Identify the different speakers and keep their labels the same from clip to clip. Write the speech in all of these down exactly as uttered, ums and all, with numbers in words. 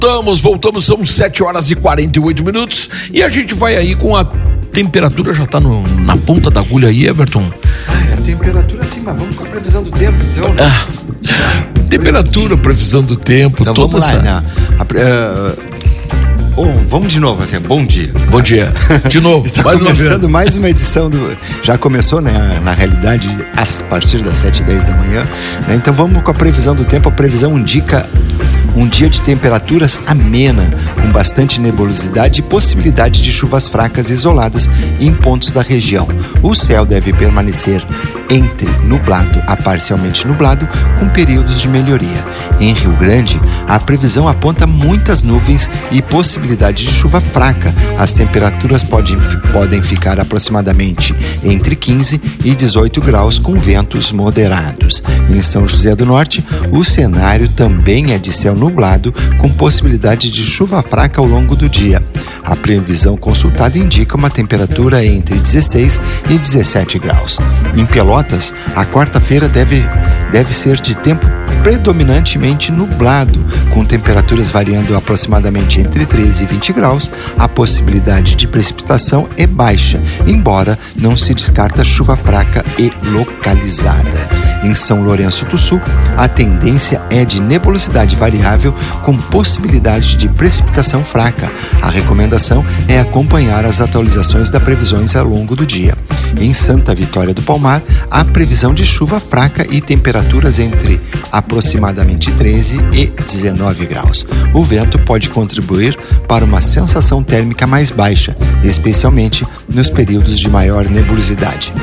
Speaker 1: Voltamos, voltamos, são sete horas e quarenta e oito minutos e a gente vai aí com a temperatura, já tá no, na ponta da agulha aí, Everton.
Speaker 2: Ah, a temperatura sim, mas vamos com a previsão do tempo, então, né?
Speaker 1: Ah, temperatura, previsão do tempo,
Speaker 2: então,
Speaker 1: toda
Speaker 2: vamos lá,
Speaker 1: essa...
Speaker 2: né? a, uh, Bom, vamos de novo, assim, bom dia.
Speaker 1: Bom dia. De novo,
Speaker 2: Está
Speaker 1: mais
Speaker 2: começando
Speaker 1: uma vez.
Speaker 2: mais uma edição do... Já começou, né, na realidade, a partir das sete e dez da manhã, né? Então vamos com a previsão do tempo. A previsão indica um dia de temperaturas amena, com bastante nebulosidade e possibilidade de chuvas fracas isoladas em pontos da região. O céu deve permanecer entre nublado a parcialmente nublado, com períodos de melhoria. Em Rio Grande, a previsão aponta muitas nuvens e possibilidade de chuva fraca. As temperaturas podem, podem ficar aproximadamente entre quinze e dezoito graus, com ventos moderados. Em São José do Norte, o cenário também é de céu nublado, com possibilidade de chuva fraca ao longo do dia. A previsão consultada indica uma temperatura entre dezesseis e dezessete graus. Em Pelotas, a quarta-feira deve, deve ser de tempo predominantemente nublado, com temperaturas variando aproximadamente entre treze e vinte graus. A possibilidade de precipitação é baixa, embora não se descarta chuva fraca e localizada. Em São Lourenço do Sul, a tendência é de nebulosidade variável com possibilidade de precipitação fraca. A recomendação é acompanhar as atualizações das previsões ao longo do dia. Em Santa Vitória do Palmar, há previsão de chuva fraca e temperaturas entre aproximadamente treze e dezenove graus. O vento pode contribuir para uma sensação térmica mais baixa, especialmente nos períodos de maior nebulosidade.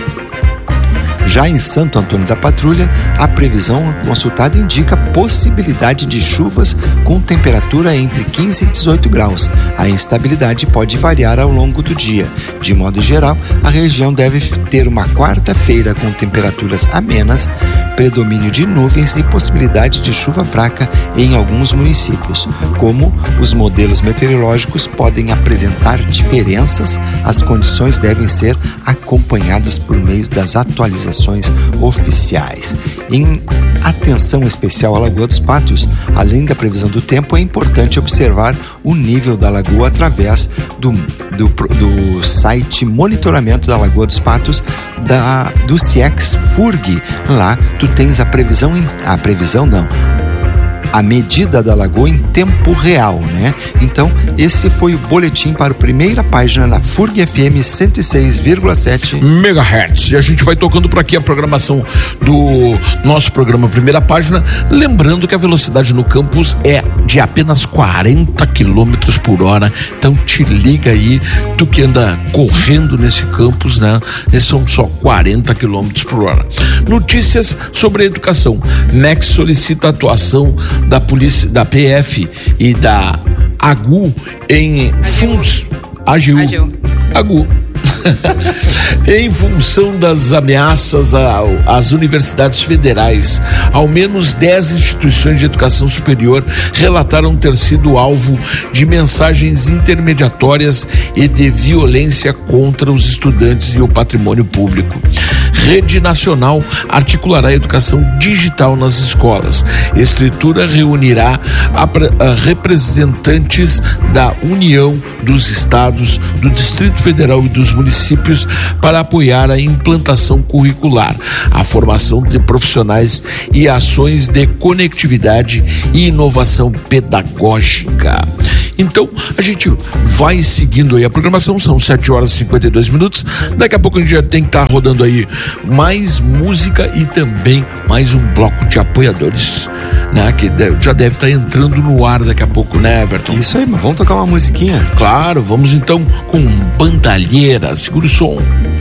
Speaker 2: Já em Santo Antônio da Patrulha, a previsão consultada indica possibilidade de chuvas com temperatura entre quinze e dezoito graus. A instabilidade pode variar ao longo do dia. De modo geral, a região deve ter uma quarta-feira com temperaturas amenas, predomínio de nuvens e possibilidade de chuva fraca em alguns municípios. Como os modelos meteorológicos podem apresentar diferenças, as condições devem ser acompanhadas por meio das atualizações oficiais. Em atenção especial à Lagoa dos Patos, além da previsão do tempo, é importante observar o nível da lagoa através do, do, do site Monitoramento da Lagoa dos Patos da, do CIEX FURG. Lá tu tens a previsão, a previsão não, a medida da lagoa em tempo real, né? Então, esse foi o boletim para a primeira página na FURG F M cento e seis vírgula sete
Speaker 1: megahertz. E a gente vai tocando por aqui a programação do nosso programa Primeira Página, lembrando que a velocidade no campus é de apenas quarenta quilômetros por hora. Então te liga aí, tu que anda correndo nesse campus, né? Esses são só quarenta quilômetros por hora. Notícias sobre a educação. M E C solicita a atuação da polícia, da P F e da A G U em função A G U A G U em função das ameaças às universidades federais. Ao menos dez instituições de educação superior relataram ter sido alvo de mensagens intermediatórias e de violência contra os estudantes e o patrimônio público. Rede Nacional articulará a educação digital nas escolas. Estrutura reunirá a, a representantes da União, dos estados, do Distrito Federal e dos municípios para apoiar a implantação curricular, a formação de profissionais e ações de conectividade e inovação pedagógica. Então, a gente vai seguindo aí a programação, são sete horas e cinquenta e dois minutos. Daqui a pouco a gente já tem que estar tá rodando aí mais música e também mais um bloco de apoiadores, né? Que já deve estar tá entrando no ar daqui a pouco, né, Everton?
Speaker 2: Isso aí, mas vamos tocar uma musiquinha?
Speaker 1: Claro, vamos então com Bandalheira. Segura o som.